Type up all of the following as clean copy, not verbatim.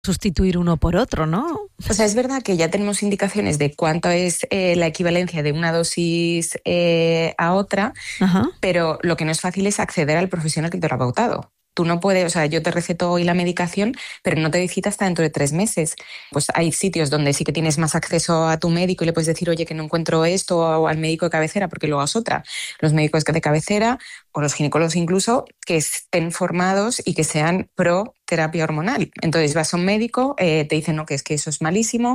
sustituir uno por otro, ¿no? O sea, es verdad que ya tenemos indicaciones de cuánto es la equivalencia de una dosis a otra, Ajá. pero lo que no es fácil es acceder al profesional que te lo ha pautado. Tú no puedes, o sea, yo te receto hoy la medicación, pero no te doy cita hasta dentro de 3 meses. Pues hay sitios donde sí que tienes más acceso a tu médico y le puedes decir, oye, que no encuentro esto, o al médico de cabecera, porque luego es otra. Los médicos de cabecera o los ginecólogos incluso, que estén formados y que sean pro terapia hormonal. Entonces vas a un médico, te dicen no, que es que eso es malísimo,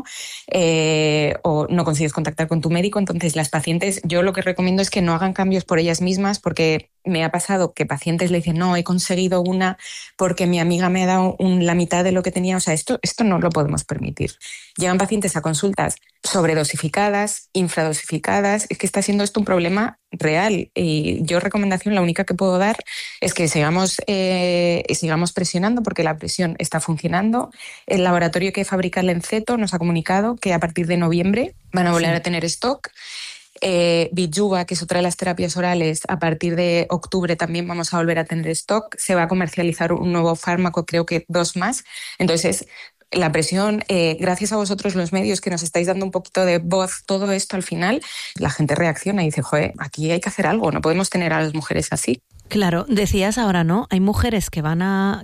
o no consigues contactar con tu médico. Entonces las pacientes, yo lo que recomiendo es que no hagan cambios por ellas mismas, porque me ha pasado que pacientes le dicen, no, he conseguido una porque mi amiga me ha dado la mitad de lo que tenía. O sea, esto no lo podemos permitir. Llegan pacientes a consultas sobredosificadas, infradosificadas. Es que está siendo esto un problema real. Y yo recomendación, la única que puedo dar es que sigamos presionando, porque la presión está funcionando. El laboratorio que fabrica el Lenceto nos ha comunicado que a partir de noviembre van a volver a tener stock. Bijuva, que es otra de las terapias orales, a partir de octubre también vamos a volver a tener stock. Se va a comercializar un nuevo fármaco, creo que 2 más. Entonces, la presión, gracias a vosotros los medios que nos estáis dando un poquito de voz, todo esto al final, la gente reacciona y dice, joder, aquí hay que hacer algo, no podemos tener a las mujeres así. Claro, decías ahora, ¿no? Hay mujeres que van a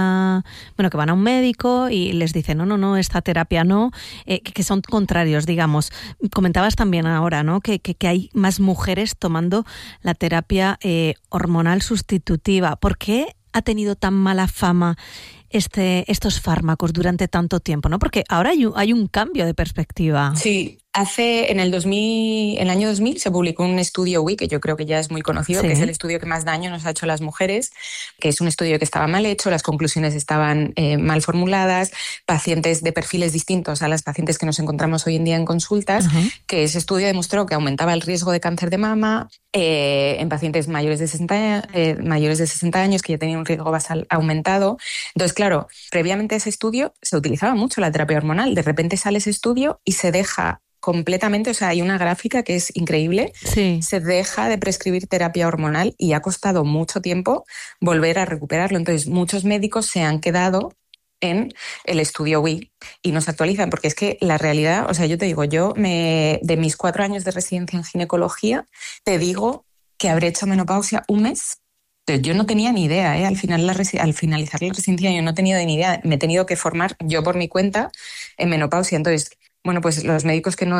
un médico y les dicen, no, esta terapia no, que son contrarios, digamos. Comentabas también ahora, ¿no? Que hay más mujeres tomando la terapia hormonal sustitutiva. ¿Por qué ha tenido tan mala fama estos fármacos durante tanto tiempo, ¿no? Porque ahora hay un cambio de perspectiva. Sí. En el año 2000 se publicó un estudio que yo creo que ya es muy conocido, que es el estudio que más daño nos ha hecho a las mujeres, que es un estudio que estaba mal hecho, las conclusiones estaban mal formuladas, pacientes de perfiles distintos a las pacientes que nos encontramos hoy en día en consultas, que ese estudio demostró que aumentaba el riesgo de cáncer de mama en pacientes mayores de 60 años, que ya tenían un riesgo basal aumentado. Entonces, claro, previamente a ese estudio se utilizaba mucho la terapia hormonal. De repente sale ese estudio y se deja completamente, o sea, hay una gráfica que es increíble, se deja de prescribir terapia hormonal y ha costado mucho tiempo volver a recuperarlo. Entonces, muchos médicos se han quedado en el estudio WI y no se actualizan, porque es que la realidad, o sea, yo te digo, de mis 4 años de residencia en ginecología, te digo que habré hecho menopausia un mes. Entonces, yo no tenía ni idea, al finalizar la residencia yo no he tenido ni idea, me he tenido que formar yo por mi cuenta en menopausia. Entonces, bueno, pues los médicos que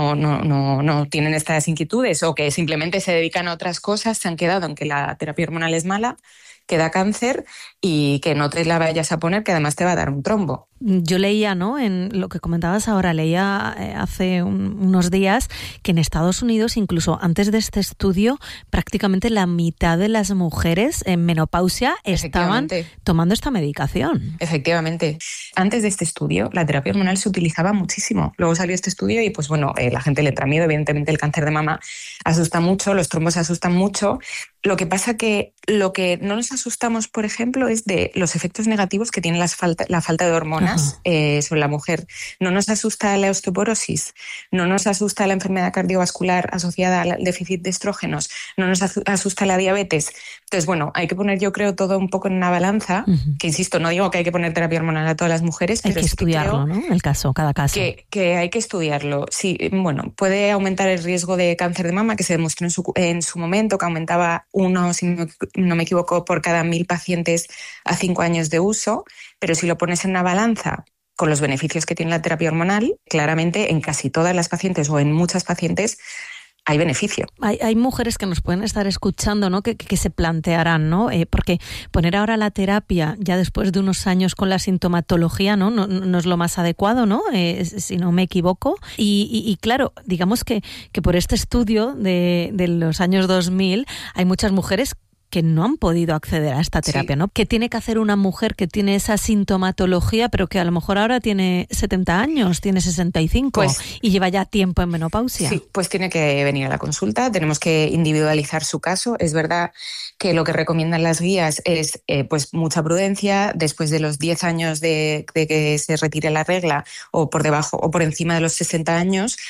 no tienen estas inquietudes o que simplemente se dedican a otras cosas se han quedado en que la terapia hormonal es mala, que da cáncer y que no te la vayas a poner, que además te va a dar un trombo. Yo leía, ¿no? En lo que comentabas ahora, leía hace unos días que en Estados Unidos, incluso antes de este estudio, prácticamente la mitad de las mujeres en menopausia estaban tomando esta medicación. Efectivamente. Antes de este estudio, la terapia hormonal se utilizaba muchísimo. Luego salió este estudio y, pues bueno, la gente le entra miedo. Evidentemente, el cáncer de mama asusta mucho, los trombos asustan mucho. Lo que pasa que lo que no nos asustamos, por ejemplo, es de los efectos negativos que tiene la falta de hormonas sobre la mujer. No nos asusta la osteoporosis, no nos asusta la enfermedad cardiovascular asociada al déficit de estrógenos, no nos asusta la diabetes. Entonces, bueno, hay que poner, yo creo, todo un poco en una balanza, que insisto, no digo que hay que poner terapia hormonal a todas las mujeres, hay pero que estudiarlo, ¿no? Cada caso. Que hay que estudiarlo. Sí, bueno, puede aumentar el riesgo de cáncer de mama, que se demostró en su momento, que aumentaba si no me equivoco, por cada 1.000 pacientes a 5 años de uso, pero si lo pones en una balanza con los beneficios que tiene la terapia hormonal, claramente en casi todas las pacientes o en muchas pacientes hay beneficio. Hay mujeres que nos pueden estar escuchando, ¿no? Que se plantearán, ¿no? Porque poner ahora la terapia ya después de unos años con la sintomatología, no es lo más adecuado, ¿no? Si no me equivoco. Y claro, digamos que por este estudio de los años 2000 hay muchas mujeres que no han podido acceder a esta terapia, ¿no? ¿Qué tiene que hacer una mujer que tiene esa sintomatología, pero que a lo mejor ahora tiene 70 años, tiene 65 y lleva ya tiempo en menopausia? Sí, pues tiene que venir a la consulta, tenemos que individualizar su caso. Es verdad que lo que recomiendan las guías es pues mucha prudencia después de los 10 años de que se retire la regla, o por debajo o por encima de los 60 años.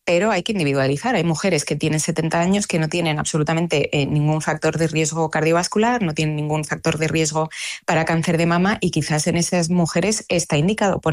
pero hay que individualizar. Hay mujeres que tienen 70 años que no tienen absolutamente ningún factor de riesgo cardiovascular, no tienen ningún factor de riesgo para cáncer de mama y quizás en esas mujeres está indicado poner